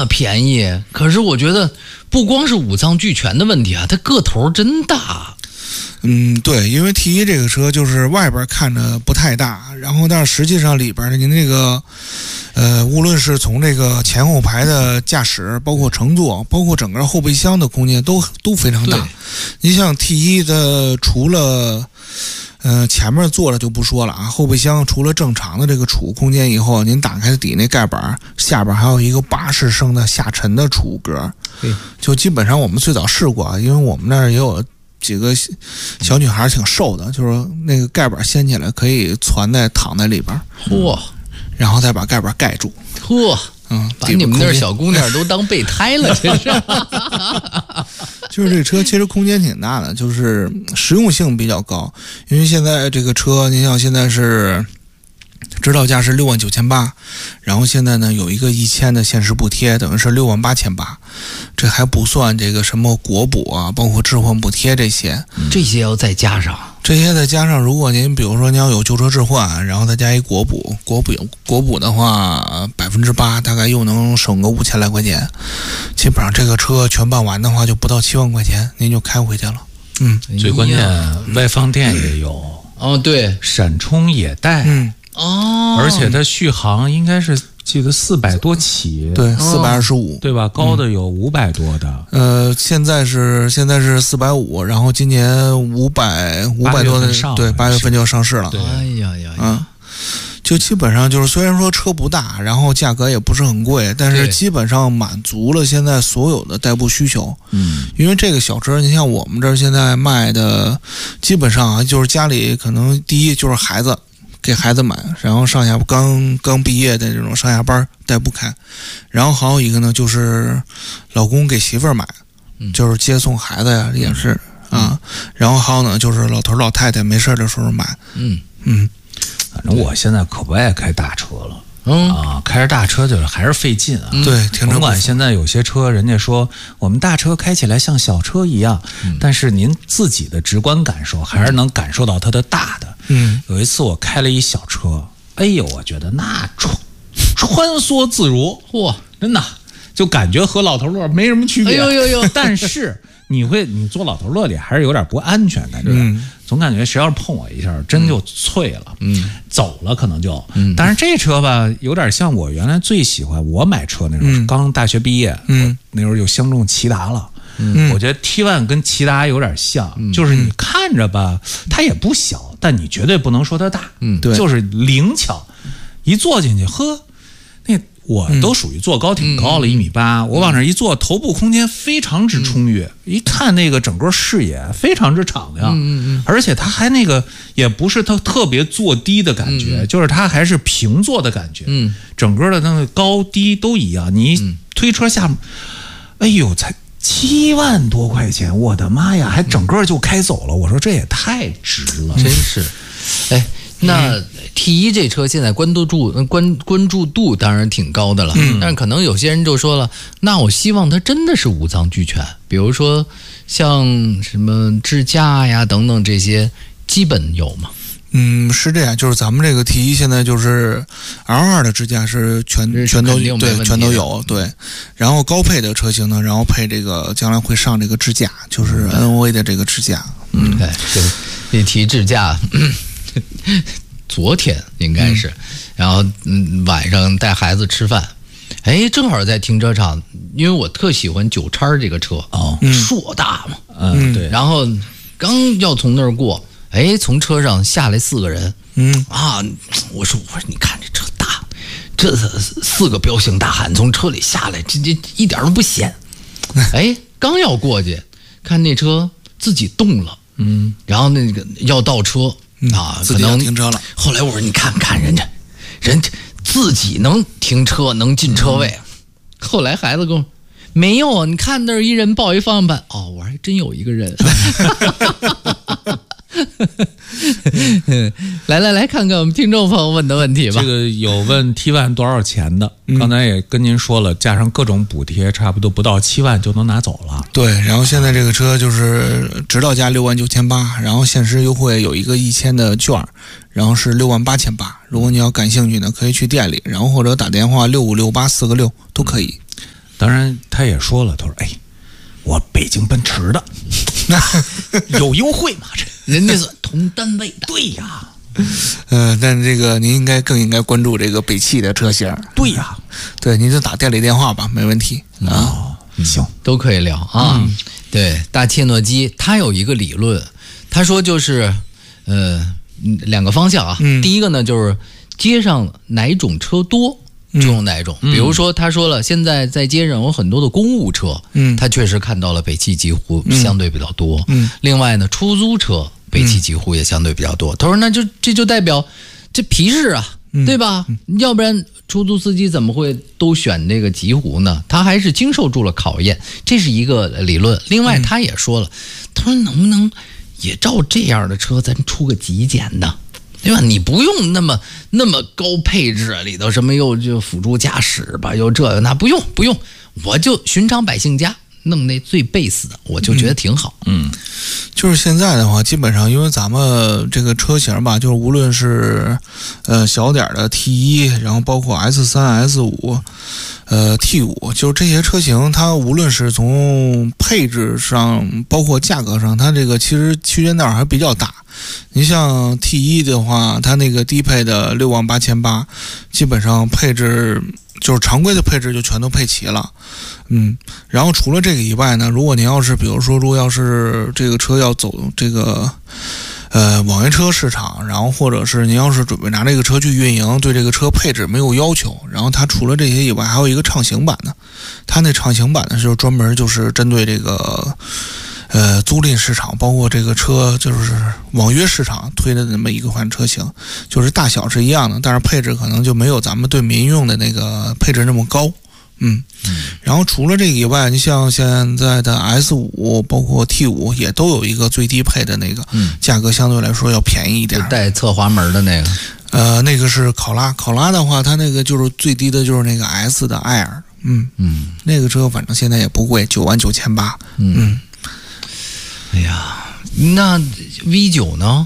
么便宜，可是我觉得不光是五脏俱全的问题啊，它个头真大。 对，因为 T1这个车就是外边看着不太大，然后但是实际上里边您这个无论是从这个前后排的驾驶，包括乘坐，包括整个后备箱的空间都非常大。你像 T1的除了前面坐着就不说了啊，后备箱除了正常的这个储物空间以后，您打开底那盖板，下边还有一个80升的下沉的储物格。就基本上我们最早试过啊，因为我们那儿也有几个小女孩挺瘦的，就是那个盖板掀起来可以躺在里边，然后再把盖板盖住。把你们那儿小姑娘都当备胎了，真是。 就是这车其实空间挺大的，就是实用性比较高。因为现在这个车，你像现在是指导价是69800，然后现在呢有一个1000的限时补贴，等于是68800，这还不算这个什么国补啊，包括置换补贴这些要再加上。 这些再加上，如果您比如说您要有旧车置换，然后再加一国补的话8%，大概又能省个5000来块钱。基本上这个车全办完的话，就不到7万块钱，您就开回去了。 最关键外放电也有对， 闪充也带而且它续航应该是记得400多起， 对，425， 对吧？高的有500多的。 现在是450，然后今年500多的，对，8月份就要上市了。就基本上就是虽然说车不大，然后价格也不是很贵，但是基本上满足了现在所有的代步需求。因为这个小车，你像我们这儿现在卖的，基本上啊，就是家里可能第一就是孩子。给孩子买，然后上下刚毕业的这种上下班代步开，然后还有一个呢就是老公给媳妇儿买，就是接送孩子呀也是啊，然后还有呢就是老头老太太没事的时候买。 反正我现在可不爱开大车了。开着大车就是还是费劲啊。 对， 甭管现在有些车，人家说我们大车开起来像小车一样，但是您自己的直观感受还是能感受到它的大的。有一次我开了一小车，哎呦，我觉得那穿梭自如，真的就感觉和老头乐没什么区别。但是你坐老头乐里还是有点不安全感觉。总感觉谁要是碰我一下，真就脆了。走了可能就。但是这车吧，有点像我原来最喜欢。我买车那时候刚大学毕业，那时候就相中骐达了。我觉得 T1 跟骐达有点像，就是你看着吧，它也不小，但你绝对不能说它大。 对， 就是灵巧。一坐进去，那我都属于坐高挺高了1.8米，我往那一坐，头部空间非常之充裕，一看那个整个视野非常之敞亮，而且它还那个也不是它特别坐低的感觉，就是它还是平坐的感觉，整个的那个高低都一样。你一推车下，哎呦，才7万多块钱，我的妈呀，还整个就开走了。我说这也太值了， 真是。那 T1 这车现在关注度当然挺高的了，但是可能有些人就说了，那我希望它真的是五脏俱全，比如说像什么支架呀等等这些基本有吗？ 是这样，就是咱们这个 T1现在就是 L2 的支架是全都对，全都有，对。然后高配的车型呢，然后配这个将来会上这个支架，就是 NOA 的这个支架。 对，一提支架。昨天应该是，然后晚上带孩子吃饭，正好在停车场，因为我特喜欢9叉这个车硕大嘛， 对， 然后刚要从那儿过，从车上下来4个人，我说你看这车大，这4个彪形大汉从车里下来，这一点都不显，刚要过去，看那车自己动了，然后那个要倒车。 可能停车了。 后来我说你看看人家自己能停车能进车位。后来孩子跟我没有啊，你看那儿一人抱一方向盘。我还真有一个人。来看看我们听众朋友问的问题吧。 这个有问 T1 多少钱的，刚才也跟您说了，加上各种补贴，差不多不到7万就能拿走了。 对，然后现在这个车就是指导价69800，然后限时优惠有一个1000的券，然后是68800。如果你要感兴趣呢，可以去店里，然后或者打电话656846都可以。 当然他也说了，他说我北京奔驰的有优惠嘛， 人家是同单位的。 对呀。 但这个您更应该关注这个北汽的车型。 对呀， 对，您就打店里电话吧，没问题啊。 行， 都可以聊啊。对，大切诺基他有一个理论，他说就是两个方向啊。第一个呢就是街上哪种车多就用哪种，比如说他说了，现在在街上有很多的公务车，他确实看到了北汽极狐相对比较多。另外呢，出租车北汽极狐也相对比较多。他说那这就代表这皮实啊，对吧？要不然出租司机怎么会都选这个极狐呢？他还是经受住了考验，这是一个理论。另外他也说了，他说能不能也照这样的车咱出个极简的，对吧？你不用那么高配置，里头什么又就辅助驾驶吧，又这那，不用，我就寻常百姓家弄那最 base 的，我就觉得挺好。 就是现在的话，基本上因为咱们这个车型吧，就是无论是小点的 T1，然后包括 S3、S5。T5，就是这些车型，它无论是从配置上，包括价格上，它这个其实区间带还比较大。你像 T1 的话，它那个低配的68800，基本上配置就是常规的配置就全都配齐了。然后除了这个以外呢，如果您要是比如说，如果要是这个车要走这个网约车市场，然后或者是您要是准备拿这个车去运营，对这个车配置没有要求，然后它除了这些以外，还有一个畅行版的。它那畅行版呢，就是专门就是针对这个租赁市场，包括这个车就是网约市场推的那么一个款车型，就是大小是一样的，但是配置可能就没有咱们对民用的那个配置那么高。然后除了这个以外，你像现在的 S5 包括 T5 也都有一个最低配的那个，价格相对来说要便宜一点， 带侧滑门的那个。 那个是考拉的话，它那个就是最低的就是那个 S 的 Air，那个车反正现在也不贵，99800。 哎呀，那 V9 呢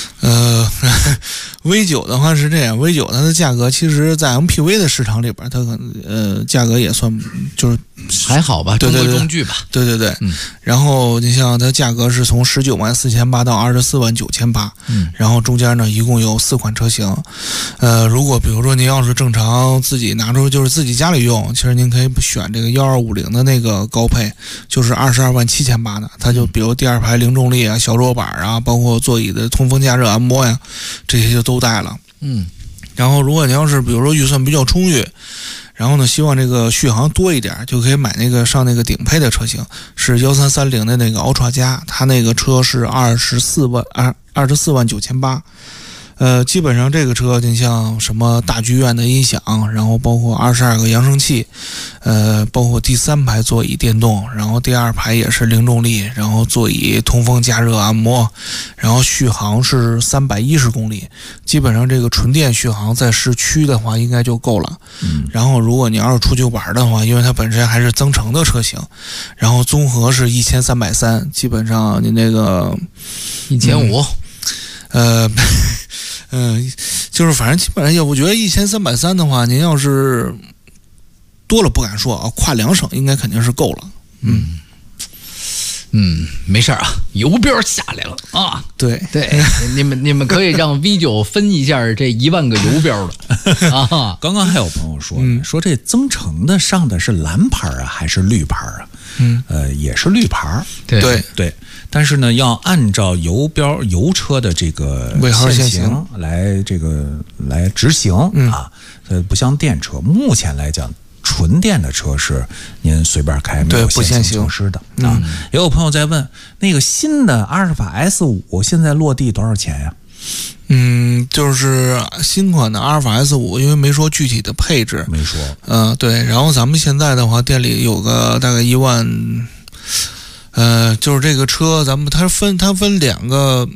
？V9 的话是这样，V9 它的价格其实在 MPV 的市场里边，它可能价格也算就是还好吧，中规中矩吧。 对。然后你像它价格是从194800到249800，然后中间呢一共有4款车型。如果比如说您要是正常自己拿出就是自己家里用，其实您可以选这个1250的那个高配，就是227800的，它就比如第二排零重力啊、小桌板啊，包括座椅的通风加热按摩呀，这些就都带了。然后如果你要是比如说预算比较充裕，然后呢希望这个续航多一点，就可以买那个上那个顶配的车型，是1330的那个 Ultra 加，它那个车是249800。基本上这个车你像什么大剧院的音响，然后包括22个扬声器，包括第3排座椅电动，然后第2排也是零重力，然后座椅通风加热按摩，然后续航是310公里，基本上这个纯电续航在市区的话应该就够了。然后如果你要是出去玩的话，因为它本身还是增程的车型，然后综合是1330，基本上你那个 1500。 就是反正基本上，我觉得1330的话，您要是多了不敢说啊，跨2省应该肯定是够了。 没事啊，油标下来了啊。 对， 你们可以让 V9 分一下这10000个油标的啊。 刚刚还有朋友说这增程的上的是蓝牌啊还是绿牌啊？也是绿牌。对。但是呢，要按照油标油车的这个限行来执行啊，不像电车。目前来讲，纯电的车是您随便开，没有限行措施的啊。也有朋友在问，那个新的阿尔法 S5现在落地多少钱呀？ 就是新款的阿尔法 S5，因为没说具体的配置， 没说。 对。然后咱们现在的话，店里有个大概1万。就是这个车，它分2个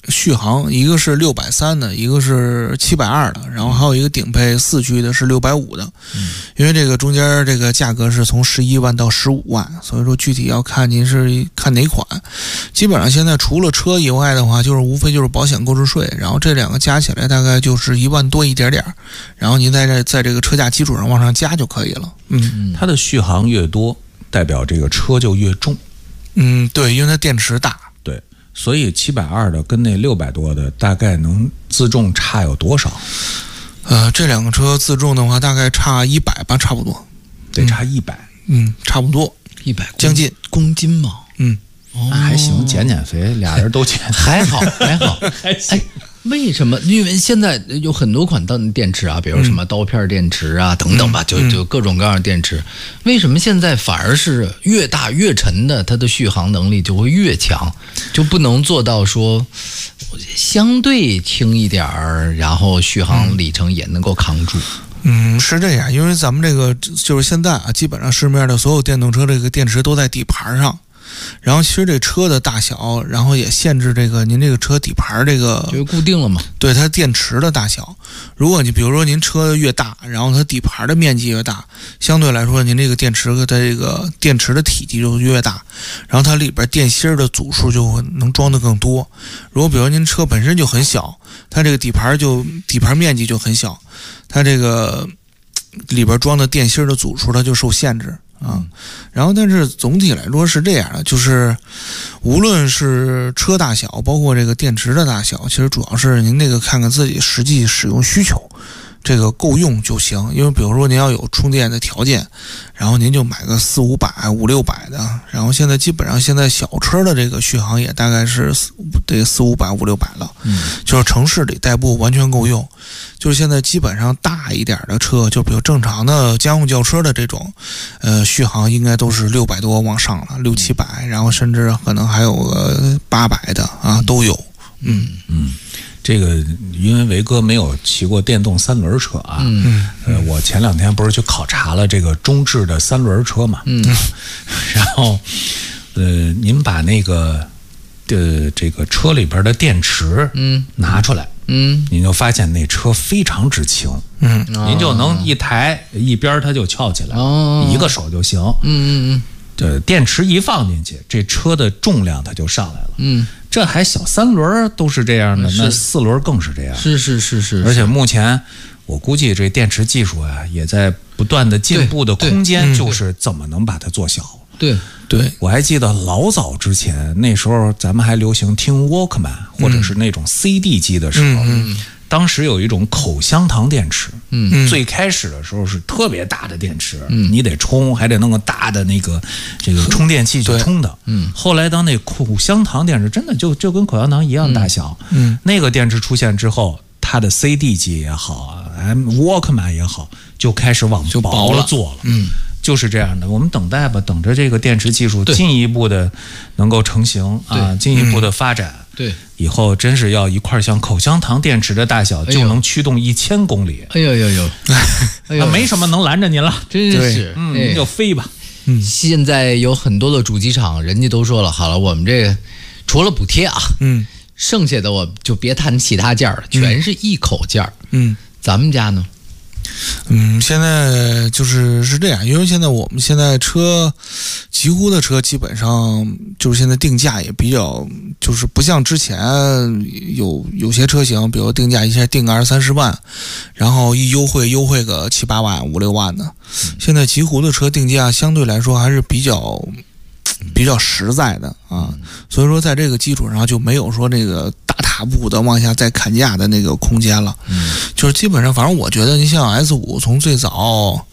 续航，一个是630的，一个是720的，然后还有一个顶配4驱的是650的。因为这个中间这个价格是从11万到15万，所以说具体要看您是看哪款。基本上现在除了车以外的话，就是无非就是保险购置税，然后这两个加起来大概就是1万多一点点，然后您在这个车价基础上往上加就可以了。 它的续航越多，代表这个车就越重。 对，因为它电池大。 对，所以720的跟那600多的大概能自重差有多少？ 这两个车自重的话，大概差100吧，差不多， 得差100。 差不多 100 将近公斤嘛。 那还行，减肥，俩人都减， 还好。 还行。 为什么？因为现在有很多款电池啊，比如什么刀片电池啊等等吧，就各种各样的电池。为什么现在反而是越大越沉的，它的续航能力就会越强，就不能做到说相对轻一点儿，然后续航里程也能够扛住？ 是这样，因为咱们这个就是现在啊，基本上市面的所有电动车这个电池都在底盘上。然后其实这车的大小，然后也限制这个您这个车底盘这个就固定了嘛。 对，它电池的大小。如果你比如说您车越大，然后它底盘的面积越大，相对来说您这个电池的这个电池的体积就越大，然后它里边电芯的组数就能装得更多。如果比如您车本身就很小，它这个底盘面积就很小，它这个里边装的电芯的组数它就受限制。然后但是总体来说是这样的，就是无论是车大小，包括这个电池的大小，其实主要是您那个看看自己实际使用需求，这个够用就行。因为比如说您要有充电的条件，然后您就买个400-500、500-600的，然后现在基本上现在小车的这个续航也大概是这400-500、500-600了，就是城市里代步完全够用。就是现在基本上大一点的车，就比如正常的家用轿车的这种，续航应该都是600多往上了，600-700，然后甚至可能还有个800的啊，都有。 这个因为维哥没有骑过电动3轮车啊，我前2天不是去考察了这个中置的3轮车嘛，然后您把那个这个车里边的电池拿出来，您就发现那车非常之轻，您就能一抬一边它就翘起来，一个手就行，这电池一放进去，这车的重量它就上来了，这还小3轮都是这样的，那4轮更是这样， 是， 而且目前我估计这电池技术啊也在不断的进步的空间，就是怎么能把它做小。 对， 我还记得老早之前，那时候咱们还流行听 Walkman 或者是那种 CD 机的时候，当时有一种口香糖电池，最开始的时候是特别大的电池，你得充，还得弄个大的这个充电器去充的。后来当那口香糖电池真的就跟口香糖一样大小，那个电池出现之后，它的 CD 机也好，Walkman 也好，就开始往薄了做了。就是这样的，我们等待吧，等着这个电池技术进一步的能够成型啊，进一步的发展。 对， 以后真是要一块像口香糖电池的大小，就能驱动1000公里。 哎呦， 那没什么能拦着您了， 真是， 您就飞吧。 现在有很多的主机厂，人家都说了，好了，我们这个除了补贴啊，剩下的我就别谈其他件了，全是一口件儿。咱们家呢？ 现在是这样，因为现在我们现在车几乎的车基本上就是现在定价也比较，就是不像之前有些车型，比如定价一下定个20-30万，然后一优惠个7-8万、5-6万的。现在极狐的车定价相对来说还是比较实在的啊，所以说在这个基础上就没有说这个大踏步的往下再砍价的那个空间了。就是基本上，反正我觉得你像 S5 从最早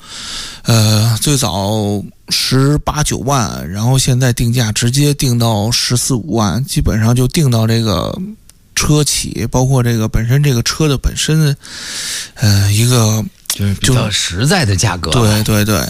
18-9万，然后现在定价直接定到14-15万，基本上就定到这个车企，包括这个本身这个车的本身，一个就是比较实在的价格。 对。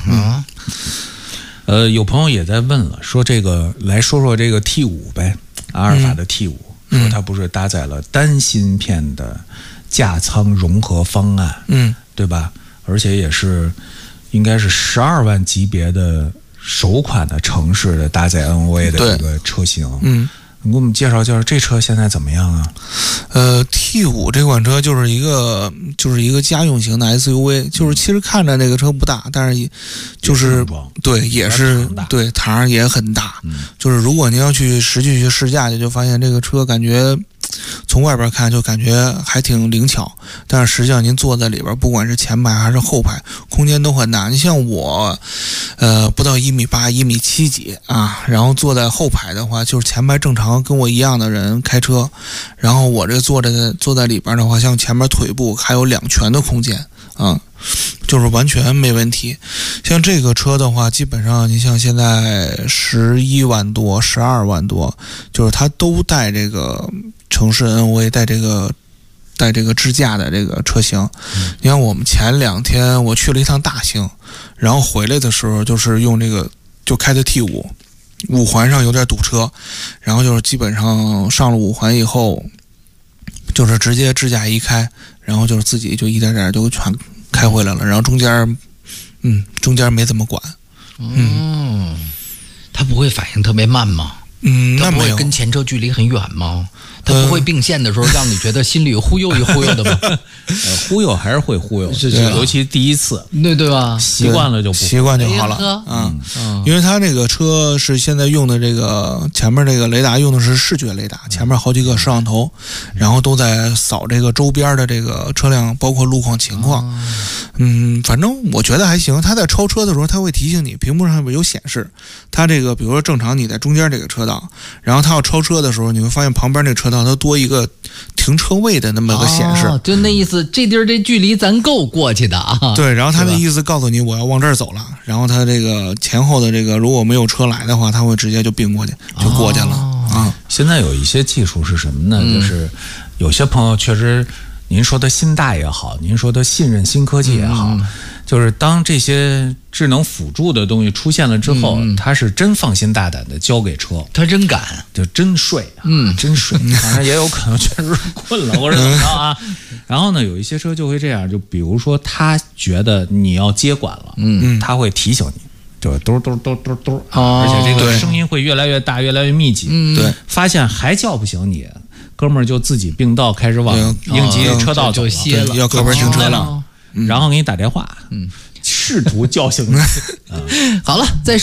有朋友也在问了，说这个来说说这个 T5 呗，阿尔法的 T5，说它不是搭载了单芯片的价舱融合方案，对吧？而且也是应该是12万级别的首款的城市的搭载 NOA 的一个车型， 你给我们介绍介绍这车现在怎么样啊 ？T5 这款车就是一个家用型的 SUV， 就是其实看着那个车不大，但是就是对也是对堂也很大。就是如果您要实际去试驾，就发现这个车感觉从外边看就感觉还挺灵巧，但是实际上您坐在里边，不管是前排还是后排，空间都很大。你像我，不到1.8米、1.7米几啊，然后坐在后排的话，就是前排正常跟我一样的人开车，然后我这坐在里边的话，像前面腿部还有2拳的空间啊。就是完全没问题。像这个车的话，基本上你像现在11万多、12万多，就是它都带这个城市 NOA， 带这个支架的这个车型。你看我们前2天我去了一趟大兴，然后回来的时候就是用这个就开的 T5， 5环上有点堵车，然后就是基本上上了5环以后，就是直接支架一开，然后就是自己就一点点就全开回来了，然后中间没怎么管。 它不会反应特别慢吗？它不会跟前车距离很远吗？它不会并线的时候让你觉得心里忽悠一忽悠的吗？ 忽悠还是会忽悠，尤其第一次， 对吧？ 习惯了就不习惯就好了。因为它这个车是现在用的这个前面这个雷达用的是视觉雷达，前面好几个摄像头，然后都在扫这个周边的这个车辆，包括路况情况。反正我觉得还行。它在超车的时候，它会提醒你，屏幕上有显示。它这个比如说正常你在中间这个车道，然后它要超车的时候，你会发现旁边这个车道它多一个停车位的那么个显示。 就那意思，这地儿这距离咱够过去的啊。 对，然后它的意思告诉你我要往这儿走了，然后它这个前后的这个如果没有车来的话，它会直接就并过去，就过去了啊。 现在有一些技术是什么呢？就是有些朋友确实，您说的心大也好，您说的信任新科技也好，就是当这些智能辅助的东西出现了之后，他是真放心大胆的交给车， 他真敢， 就真睡，真睡，反正也有可能确实困了或者怎么着啊。然后呢，有一些车就会这样，就比如说他觉得你要接管了，他会提醒你。就嘟嘟嘟嘟嘟，而且这个声音会越来越大，越来越密集。 对， 发现还叫不醒你，哥们儿就自己并道开始往应急车道就歇了， 要靠边停车了， 然后给你打电话，试图叫醒你。 好了，再说。